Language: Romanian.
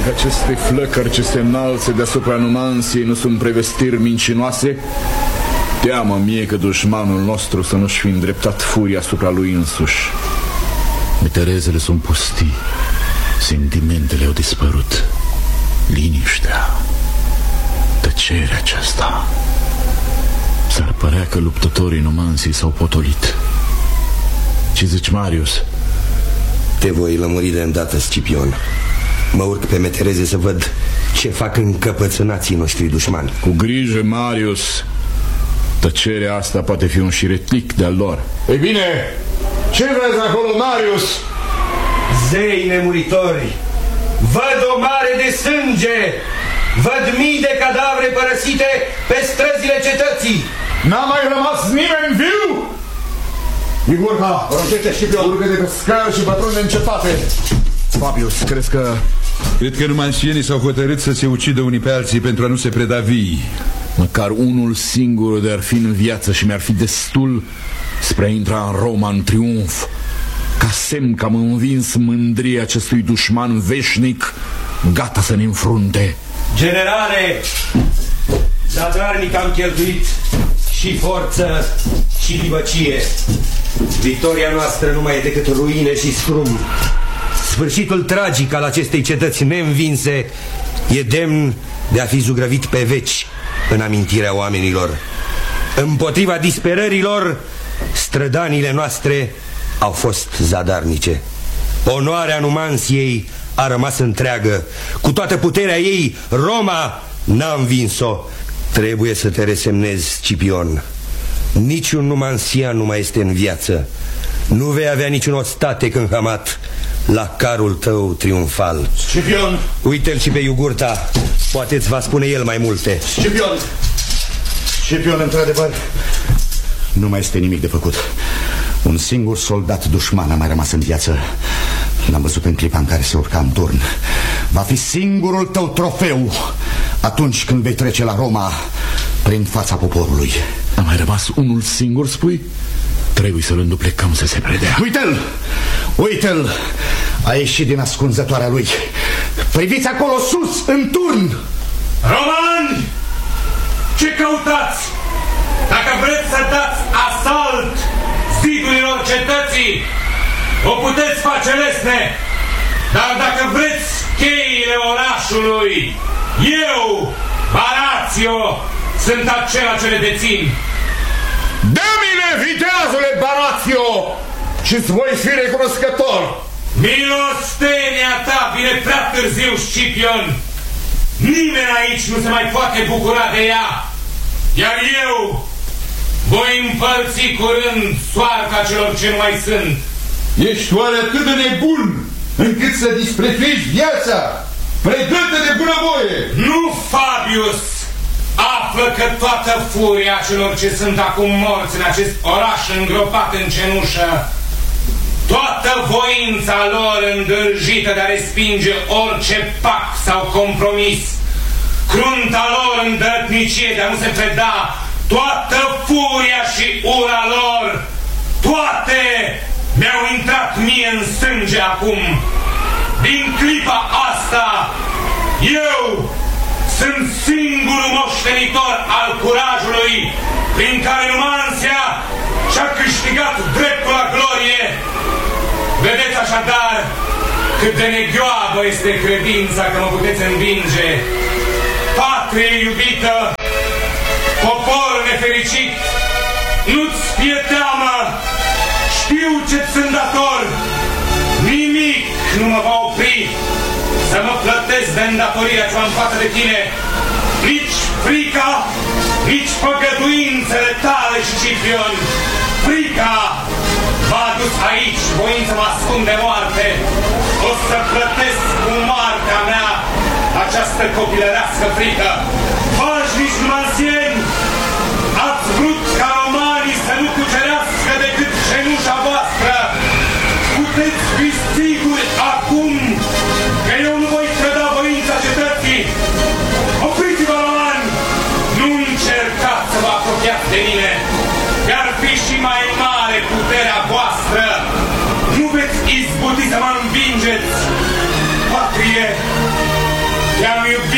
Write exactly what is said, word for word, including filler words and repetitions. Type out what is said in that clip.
Dacă aceste flăcări ce se înalță deasupra Numansiei nu sunt prevestiri mincinoase, teamă mie că dușmanul nostru să nu-și fi îndreptat furia asupra lui însuși. Meterezele sunt pustii, sentimentele au dispărut, liniștea, tăcerea aceasta. S-ar părea că luptătorii Numansiei s-au potolit. Ce zici, Marius? Te voi lămuri de îndată, Scipion. Mă urc pe metereze să văd ce fac încăpățânații noștri dușmani. Cu grijă, Marius. Tăcerea asta poate fi un șiretlic de-al lor. Ei bine, ce vezi acolo, Marius? Zei nemuritori, văd o mare de sânge, văd mii de cadavre părăsite pe străzile cetății. N-a mai rămas nimeni viu? Igurca, rogește și pe urcă de pe scară și pătrunde în cetate. Fabius, crezi că... Cred că numansienii s-au hotărât să se ucidă unii pe alții pentru a nu se preda vii. Măcar unul singur de-ar fi în viață și mi-ar fi destul spre a intra în Roma în triumf, ca semn că am învins mândria acestui dușman veșnic, gata să ne înfrunte. Generale, zadarnic am cheltuit și forță și libăcie. Victoria noastră nu mai e decât ruine și scrum. Sfârșitul tragic al acestei cetăți neînvinse e demn de a fi zugrăvit pe veci în amintirea oamenilor. Împotriva disperărilor, strădanile noastre au fost zadarnice. Onoarea Numansiei a rămas întreagă. Cu toată puterea ei, Roma n-a învins-o. Trebuie să te resemnezi, Scipion. Niciun numansian nu mai este în viață. Nu vei avea niciun ostatec înhămat la carul tău triumfal. Scipion! Uite-l și pe Iugurta, poate îți va spune el mai multe. Scipion! Scipion, într-adevăr, nu mai este nimic de făcut. Un singur soldat dușman a mai rămas în viață. L-am văzut în clipa în care se urca în turn. Va fi singurul tău trofeu atunci când vei trece la Roma prin fața poporului. A mai rămas unul singur, spui? Trebuie să-l înduplecăm să se predea. Uite-l! Uite-l! A ieșit din ascunzătoarea lui. Priviți acolo sus, în turn! Romani! Ce căutați? Dacă vreți să dați asalt zidurilor cetății, o puteți face lesne. Dar dacă vreți cheile orașului, eu, Baratio, sunt acela ce le dețin. Dă-mi-le, viteazule Baratio, și-ți voi fi recunoscător. Milostenia ta vine prea târziu, Scipion. Nimeni aici nu se mai poate bucura de ea. Iar eu voi împărți curând soarta celor ce nu mai sunt. Ești oare atât de nebun încât să disprețuiești viața? Predă-te de bunăvoie! Nu, Fabius! Află că toată furia celor ce sunt acum morți în acest oraș îngropat în cenușă, toată voința lor îndârjită de a respinge orice pact sau compromis, crunta lor îndărătnicie de a nu se preda, toată furia și ura lor, toate mi-au intrat mie în sânge acum. Din clipa asta, eu sunt singurul moștenitor al curajului prin care Numansia și-a câștigat dreptul la glorie. Vedeți așadar cât de neghioabă este credința că mă puteți învinge. Patrie iubită, popor nefericit, nu-ți fie teamă, știu ce-ți sunt dator. Nimic nu mă va opri să mă plătesc de îndatorirea ce am în față de tine. Nici frica, nici păgăduințele tale, Scipion. Frica m-a adus aici, voința mă ascunde moarte. O să plătesc cu moartea mea această copilărească frică. Vașnici numansieni, ați vrut ca romanii să nu cucerească decât cenușa voastră. Puteți fi siguri acum că eu nu voi trăda voința cetății. Opriți-vă, romani! Nu încercați să vă apropiați de mine. Iar fi și mai mare puterea voastră, nu veți izbuti să mă învingeți. Patrie, te-am iubit